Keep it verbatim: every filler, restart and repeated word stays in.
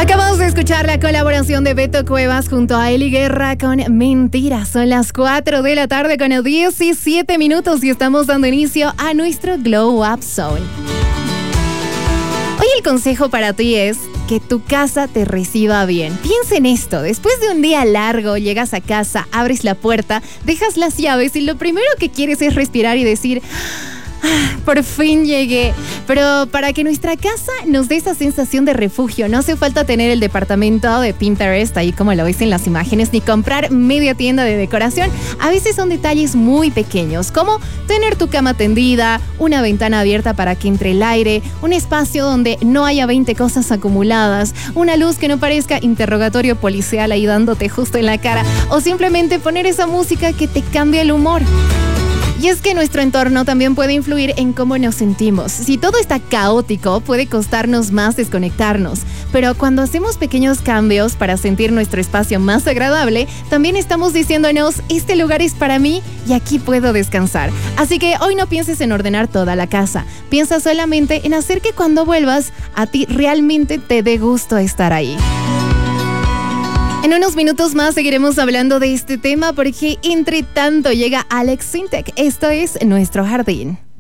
Acabamos de escuchar la colaboración de Beto Cuevas junto a Eli Guerra con Mentira. Son las cuatro de la tarde con diecisiete minutos y estamos dando inicio a nuestro Glow Up Zone. Hoy el consejo para ti es que tu casa te reciba bien. Piensa en esto. Después de un día largo, llegas a casa, abres la puerta, dejas las llaves y lo primero que quieres es respirar y decir... Ah, por fin llegué. Pero para que nuestra casa nos dé esa sensación de refugio, no hace falta tener el departamento de Pinterest ahí como lo ves en las imágenes, ni comprar media tienda de decoración. A veces son detalles muy pequeños, como tener tu cama tendida, una ventana abierta para que entre el aire, un espacio donde no haya veinte cosas acumuladas, una luz que no parezca interrogatorio policial ahí dándote justo en la cara, o simplemente poner esa música que te cambia el humor. Y es que nuestro entorno también puede influir en cómo nos sentimos. Si todo está caótico, puede costarnos más desconectarnos. Pero cuando hacemos pequeños cambios para sentir nuestro espacio más agradable, también estamos diciéndonos, este lugar es para mí y aquí puedo descansar. Así que hoy no pienses en ordenar toda la casa. Piensa solamente en hacer que cuando vuelvas, a ti realmente te dé gusto estar ahí. En unos minutos más seguiremos hablando de este tema porque entre tanto llega Alex Sintek. Esto es Nuestro Jardín.